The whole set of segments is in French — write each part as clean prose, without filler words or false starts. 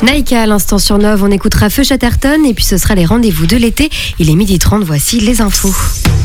Naïka à l'instant sur Nove, on écoutera Feu Chatterton et puis ce sera les rendez-vous de l'été. Il est 12h30, voici les infos.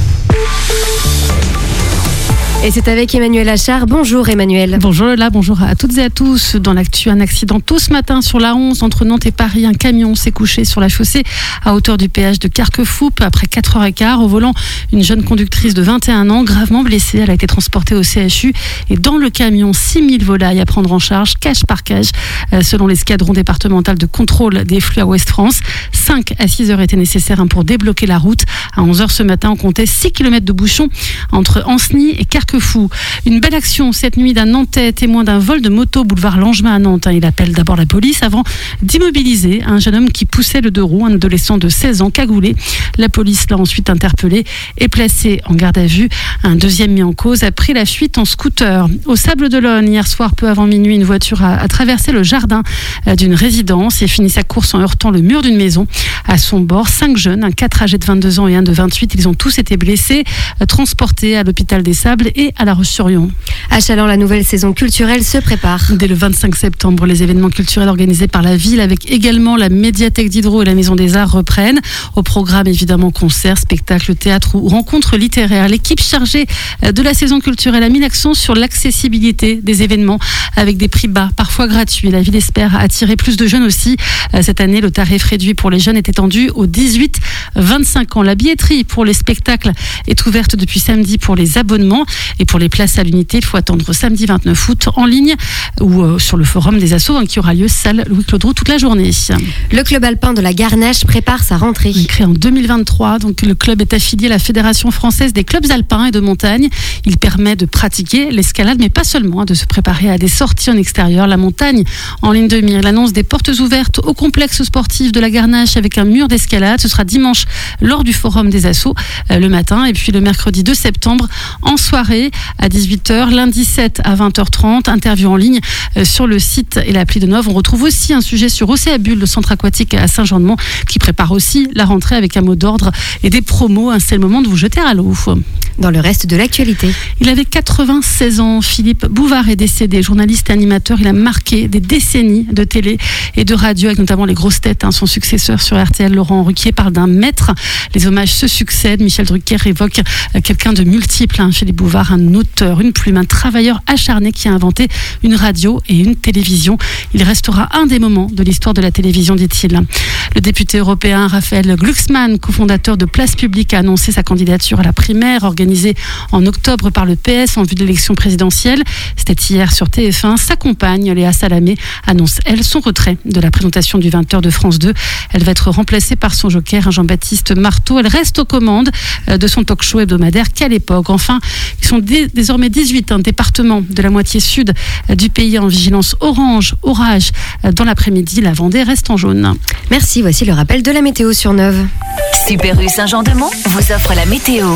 Et c'est avec Emmanuel Achard. Bonjour Emmanuel. Bonjour Lola, bonjour à toutes et à tous. Dans l'actu, un accident tôt ce matin sur la 11 entre Nantes et Paris. Un camion s'est couché sur la chaussée à hauteur du péage de Carquefou après 4h15. Au volant, une jeune conductrice de 21 ans, gravement blessée. Elle a été transportée au CHU. Et dans le camion, 6000 volailles à prendre en charge, cage par cage. Selon l'escadron départemental de contrôle des flux à Ouest-France, 5 à 6 heures étaient nécessaires pour débloquer la route. À 11h ce matin, on comptait 6 km de bouchons entre Ancenis et Carquefou. Une belle action cette nuit d'un Nantais témoin d'un vol de moto boulevard Langevin à Nantes. Il appelle d'abord la police avant d'immobiliser un jeune homme qui poussait le deux roues, un adolescent de 16 ans cagoulé. La police l'a ensuite interpellé et placé en garde à vue. Un deuxième mis en cause a pris la fuite en scooter. Au Sables-d'Olonne, hier soir, peu avant minuit, une voiture a traversé le jardin d'une résidence et fini sa course en heurtant le mur d'une maison. À son bord, 5 jeunes, un 4 âgé de 22 ans et un de 28. Ils ont tous été blessés, transportés à l'hôpital des Sables et à La Roche-sur-Yon. À Châlons, la nouvelle saison culturelle se prépare. Dès le 25 septembre, les événements culturels organisés par la ville avec également la médiathèque d'Hydro et la Maison des Arts reprennent. Au programme, évidemment, concerts, spectacles, théâtre ou rencontres littéraires. L'équipe chargée de la saison culturelle a mis l'accent sur l'accessibilité des événements avec des prix bas, parfois gratuits. La ville espère attirer plus de jeunes aussi. Cette année, le tarif réduit pour les jeunes est étendu aux 18-25 ans. La billetterie pour les spectacles est ouverte depuis samedi pour les abonnements. Et pour les places à l'unité, il faut attendre samedi 29 août en ligne ou sur le forum des assos qui aura lieu salle Louis-Claude Roux toute la journée. Le club alpin de la Garnache prépare sa rentrée. Créé en 2023, donc le club est affilié à la Fédération française des clubs alpins et de montagne. Il permet de pratiquer l'escalade, mais pas seulement, de se préparer à des sorties en extérieur. La montagne en ligne de mire. Il annonce des portes ouvertes au complexe sportif de la Garnache avec un mur d'escalade. Ce sera dimanche lors du forum des assos le matin et puis le mercredi 2 septembre en soirée à 18h, lundi 7 à 20h30, interview en ligne sur le site et l'appli de Nove. On retrouve aussi un sujet sur Océabule, le centre aquatique à Saint-Jean-de-Mont, qui prépare aussi la rentrée avec un mot d'ordre et des promos. C'est le moment de vous jeter à l'eau. Dans le reste de l'actualité. Il avait 96 ans. Philippe Bouvard est décédé, journaliste et animateur. Il a marqué des décennies de télé et de radio, avec notamment les grosses têtes. Son successeur sur RTL, Laurent Ruquier, parle d'un maître. Les hommages se succèdent. Michel Drucker évoque quelqu'un de multiple. Philippe Bouvard, un auteur, une plume, un travailleur acharné qui a inventé une radio et une télévision. Il restera un des moments de l'histoire de la télévision, dit-il. Le député européen Raphaël Glucksmann, cofondateur de Place Publique, a annoncé sa candidature à la primaire organisée en octobre par le PS en vue de l'élection présidentielle. C'était hier sur TF1. Sa compagne, Léa Salamé, annonce, elle, son retrait de la présentation du 20h de France 2. Elle va être remplacée par son joker, Jean-Baptiste Marteau. Elle reste aux commandes de son talk-show hebdomadaire Quelle époque. Enfin, ils sont désormais 18 départements de la moitié sud du pays en vigilance orange, orage. Dans l'après-midi, la Vendée reste en jaune. Merci, voici le rappel de la météo sur Nove. Super U Saint-Jean-de-Mont vous offre la météo.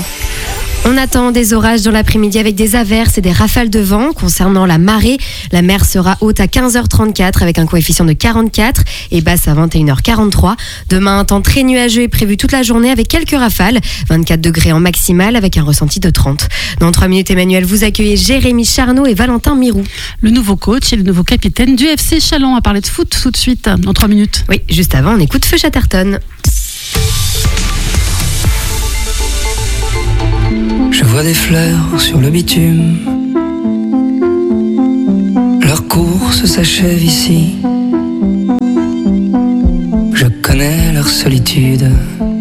On attend des orages dans l'après-midi avec des averses et des rafales de vent. Concernant la marée, la mer sera haute à 15h34 avec un coefficient de 44 et basse à 21h43. Demain, un temps très nuageux est prévu toute la journée avec quelques rafales. 24 degrés en maximale avec un ressenti de 30. Dans 3 minutes, Emmanuel, vous accueillez Jérémy Charnot et Valentin Mirou. Le nouveau coach et le nouveau capitaine du FC Châlons. À parler de foot tout de suite dans 3 minutes. Oui, juste avant, on écoute Feu Chatterton. Je vois des fleurs sur le bitume. Leur course s'achève ici. Je connais leur solitude.